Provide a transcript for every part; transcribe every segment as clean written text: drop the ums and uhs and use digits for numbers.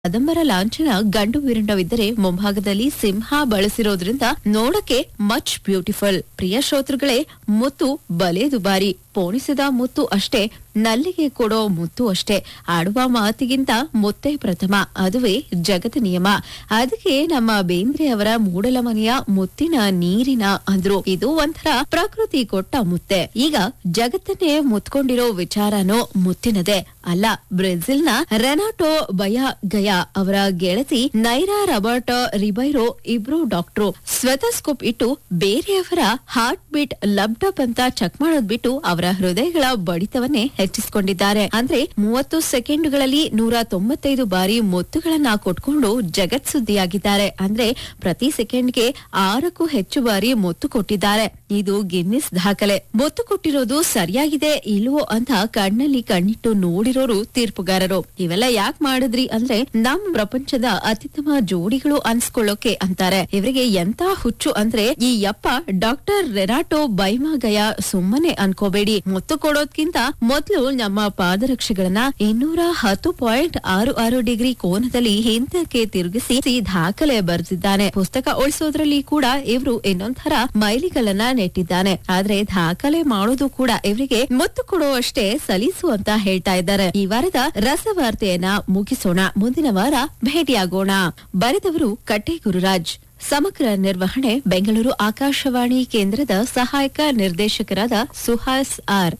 ಕದಂಬರ ಲಾಂಛನ ಗಂಡು ವಿರಂಡವಿದ್ದರೆ ಮುಂಭಾಗದಲ್ಲಿ ಸಿಂಹ ಬಳಸಿರೋದ್ರಿಂದ ನೋಡಕ್ಕೆ ಮಚ್ ಬ್ಯೂಟಿಫುಲ್. ಪ್ರಿಯ ಶ್ರೋತೃಗಳೇ, ಮುತ್ತು ಬಲೆ ದುಬಾರಿ. ಪೋಣಿಸಿದ ಮುತ್ತು ಅಷ್ಟೇ, ನಲ್ಲಿಗೆ ಕೊಡೋ ಮುತ್ತು ಅಷ್ಟೇ. ಆಡುವ ಮಾತಿಗಿಂತ ಮುತ್ತೇ ಪ್ರಥಮ, ಅದುವೇ ಜಗದ ನಿಯಮ. ಅದಕ್ಕೆ ನಮ್ಮ ಬೇಂದ್ರೆ ಅವರ ಮೂಡಲಮನೆಯ ಮುತ್ತಿನ ನೀರಿನ ಅಂದ್ರು. ಇದು ಒಂಥರ ಪ್ರಕೃತಿ ಕೊಟ್ಟ ಮುತ್ತೆ. ಈಗ ಜಗತ್ತನ್ನೇ ಮುತ್ಕೊಂಡಿರೋ ವಿಚಾರನೋ ಮುತ್ತಿನದೇ ಅಲ್ಲ. ಬ್ರೆಜಿಲ್ನ ರೆನಾಟೋ ಬಯಗಯಾ ಅವರ ಗೆಳತಿ ನೈರಾ ರಾಬರ್ಟ್ ರಿಬೈರೋ ಇಬ್ರು ಡಾಕ್ಟ್ರು ಸ್ವೆತಸ್ಕೋಪ್ ಇಟ್ಟು ಬೇರೆಯವರ ಹಾರ್ಟ್ ಬೀಟ್ ಲಬ್ಡಬ್ ಅಂತ ಚೆಕ್ ಮಾಡೋದ್ ಬಿಟ್ಟು ಅವರ ಹೃದಯಗಳ ಬಡಿತವನ್ನೇ ಹೆಚ್ಚಿಸಿಕೊಂಡಿದ್ದಾರೆ. ಅಂದ್ರೆ 30 ಸೆಕೆಂಡ್ಗಳಲ್ಲಿ 195 ಬಾರಿ ಮುತ್ತುಗಳನ್ನ ಕೊಟ್ಕೊಂಡು ಜಗತ್ ಸುದ್ದಿಯಾಗಿದ್ದಾರೆ. ಅಂದ್ರೆ ಪ್ರತಿ ಸೆಕೆಂಡ್ಗೆ 6ಕ್ಕೂ ಹೆಚ್ಚು ಬಾರಿ ಮುತ್ತು ಕೊಟ್ಟಿದ್ದಾರೆ. ಇದು ಗಿನ್ನಿಸ್ ದಾಖಲೆ. ಮುತ್ತು ಕೊಟ್ಟಿರೋದು ಸರಿಯಾಗಿದೆ ಇಲ್ವೋ ಅಂತ ಕಣ್ಣಲ್ಲಿ ಕಣ್ಣಿಟ್ಟು ನೋಡಿರೋರು ತೀರ್ಪುಗಾರರು. ಇವೆಲ್ಲ ಯಾಕೆ ಮಾಡಿದ್ರಿ ಅಂದ್ರೆ ನಮ್ ಪ್ರಪಂಚದ ಅತ್ಯುತ್ತಮ ಜೋಡಿಗಳು ಅನ್ಸ್ಕೊಳ್ಳೋಕೆ ಅಂತಾರೆ. ಇವರಿಗೆ ಎಂತ ಹುಚ್ಚು ಅಂದ್ರೆ ಈ ಯಪ್ಪ ಡಾಕ್ಟರ್ ರೆನಾಟೋ ಬೈಮಾಗಯ ಸುಮ್ಮನೆ ಅನ್ಕೋಬೇಡಿ. ಮುತ್ತು ಕೊಡೋದ್ಕಿಂತ ಮೊದಲು ನಮ್ಮ ಪಾದರಕ್ಷೆಗಳನ್ನ 210.66 ಡಿಗ್ರಿ ಕೋನದಲ್ಲಿ ಹಿಂದಕ್ಕೆ ತಿರುಗಿಸಿ ದಾಖಲೆ ಬರೆದಿದ್ದಾನೆ. ಪುಸ್ತಕ ಉಳಿಸೋದ್ರಲ್ಲಿ ಕೂಡ ಇವರು ಇನ್ನೊಂಥರ ಮೈಲಿಗಲ್ಲನ್ನ ನೆಟ್ಟಿದ್ದಾನೆ. ಆದ್ರೆ ದಾಖಲೆ ಮಾಡೋದು ಕೂಡ ಇವರಿಗೆ ಮುತ್ತು ಕೊಡುವಷ್ಟೇ ಸಲೀಸು ಅಂತ ಹೇಳ್ತಾ ಇದ್ದಾರೆ. ಈ ವಾರದ ರಸವಾರ್ತೆಯನ್ನ ಮುಗಿಸೋಣ. ಮುಂದಿನ ವಾರ ಭೇಟಿಯಾಗೋಣ. ಬರೆದವರು ಕಟ್ಟೆ ಗುರುರಾಜ್. ಸಮಗ್ರ ನಿರ್ವಹಣೆ ಬೆಂಗಳೂರು ಆಕಾಶವಾಣಿ ಕೇಂದ್ರದ ಸಹಾಯಕ ನಿರ್ದೇಶಕರಾದ ಸುಹಾಸ್ ಆರ್.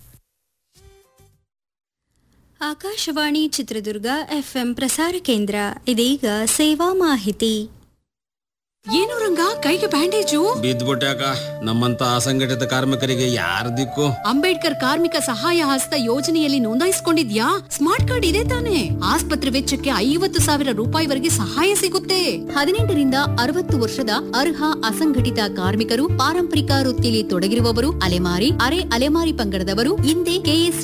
ಆಕಾಶವಾಣಿ ಚಿತ್ರದುರ್ಗ ಎಫ್ಎಂ ಪ್ರಸಾರ ಕೇಂದ್ರ. ಇದೀಗ ಸೇವಾ ಮಾಹಿತಿ. ಏನು ರಂಗ, ಕೈಗೆ ಬ್ಯಾಂಡೇಜು? ಬಿದ್ದ್ಬಿಟ್ಯಾಕ. ನಮ್ಮಂತ ಅಸಂಘಟಿತ ಕಾರ್ಮಿಕರಿಗೆ ಯಾರ ದಿಕ್ಕು? ಅಂಬೇಡ್ಕರ್ ಕಾರ್ಮಿಕ ಸಹಾಯ ಹಸ್ತ ಯೋಜನೆಯಲ್ಲಿ ನೋಂದಾಯಿಸಿಕೊಂಡಿದ್ಯಾ? ಸ್ಮಾರ್ಟ್ ಕಾರ್ಡ್ ಇದೆ ತಾನೆ? ಆಸ್ಪತ್ರೆ ವೆಚ್ಚಕ್ಕೆ 50,000 ರೂಪಾಯಿವರೆಗೆ ಸಹಾಯ ಸಿಗುತ್ತೆ. 18 ರಿಂದ 60 ವರ್ಷದ ಅರ್ಹ ಅಸಂಘಟಿತ ಕಾರ್ಮಿಕರು, ಪಾರಂಪರಿಕ ವೃತ್ತಿಯಲ್ಲಿ ತೊಡಗಿರುವವರು, ಅಲೆಮಾರಿ, ಅರೆ ಅಲೆಮಾರಿ ಪಂಗಡದವರು ಹಿಂದೆ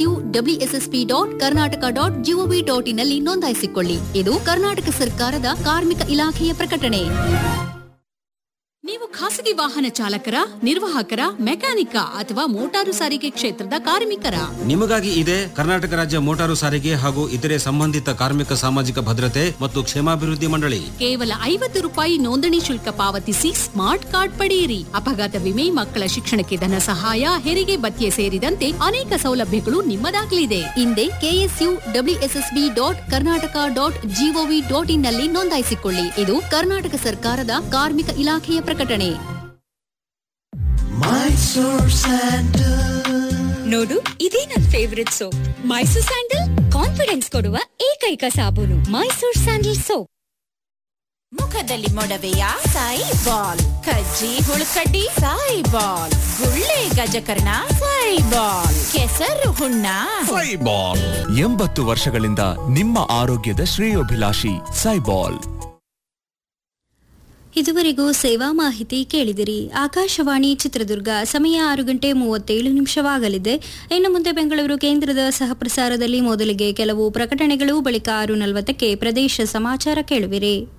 KSUWSSP.Karnataka.gov.in ನಲ್ಲಿ ನೋಂದಾಯಿಸಿಕೊಳ್ಳಿ. ಇದು ಕರ್ನಾಟಕ ಸರ್ಕಾರದ ಕಾರ್ಮಿಕ ಇಲಾಖೆಯ ಪ್ರಕಟಣೆ. ನೀವು ಖಾಸಗಿ ವಾಹನ ಚಾಲಕರ, ನಿರ್ವಾಹಕರ, ಮೆಕ್ಯಾನಿಕ ಅಥವಾ ಮೋಟಾರು ಸಾರಿಗೆ ಕ್ಷೇತ್ರದ ಕಾರ್ಮಿಕರ? ನಿಮಗಾಗಿ ಇದೆ ಕರ್ನಾಟಕ ರಾಜ್ಯ ಮೋಟಾರು ಸಾರಿಗೆ ಹಾಗೂ ಇತರೆ ಸಂಬಂಧಿತ ಕಾರ್ಮಿಕ ಸಾಮಾಜಿಕ ಭದ್ರತೆ ಮತ್ತು ಕ್ಷೇಮಾಭಿವೃದ್ಧಿ ಮಂಡಳಿ. ಕೇವಲ 50 ರೂಪಾಯಿ ನೋಂದಣಿ ಶುಲ್ಕ ಪಾವತಿಸಿ ಸ್ಮಾರ್ಟ್ ಕಾರ್ಡ್ ಪಡೆಯಿರಿ. ಅಪಘಾತ ವಿಮೆ, ಮಕ್ಕಳ ಶಿಕ್ಷಣಕ್ಕೆ ಧನ ಸಹಾಯ, ಹೆರಿಗೆ ಭತ್ಯೆ ಸೇರಿದಂತೆ ಅನೇಕ ಸೌಲಭ್ಯಗಳು ನಿಮ್ಮದಾಗಲಿದೆ. ಹಿಂದೆ KSUWSSP.Karnataka.gov.in ನಲ್ಲಿ ನೋಂದಾಯಿಸಿಕೊಳ್ಳಿ. ಇದು ಕರ್ನಾಟಕ ಸರ್ಕಾರದ ಕಾರ್ಮಿಕ ಇಲಾಖೆಯ ಪ್ರಕಟಣೆ. ನೋಡು, ಇದೇ ನನ್ favourite soap. Mysore sandal confidence ಕೊಡುವ ಏಕೈಕ ಸಾಬೂನು. Mysore sandal soap. ಮುಖದಲ್ಲಿ ಮೊಡವೆಯ ಸಾಯಿ ಬಾಲ್, ಕಜ್ಜಿ ಹುಳುಕಡ್ಡಿ ಸಾಯಿ ಬಾಲ್, ಗುಳ್ಳೆ ಗಜಕರ್ಣ ಸಾಯಿ ಬಾಲ್, ಕೆಸರು ಹುಣ್ಣ ಸಾಯಿ ಬಾಲ್. 80 ವರ್ಷಗಳಿಂದ ನಿಮ್ಮ ಆರೋಗ್ಯದ ಶ್ರೇಯೋಭಿಲಾಷಿ ಸಾಯಿ ಬಾಲ್. ಇದುವರೆಗೂ ಸೇವಾ ಮಾಹಿತಿ ಕೇಳಿದಿರಿ. ಆಕಾಶವಾಣಿ ಚಿತ್ರದುರ್ಗ. ಸಮಯ 6:37 ಇನ್ನು ಮುಂದೆ ಬೆಂಗಳೂರು ಕೇಂದ್ರದ ಸಹಪ್ರಸಾರದಲ್ಲಿ ಮೊದಲಿಗೆ ಕೆಲವು ಪ್ರಕಟಣೆಗಳು, ಬಳಿಕ 6:40 ಪ್ರದೇಶ ಸಮಾಚಾರ ಕೇಳುವಿರಿ.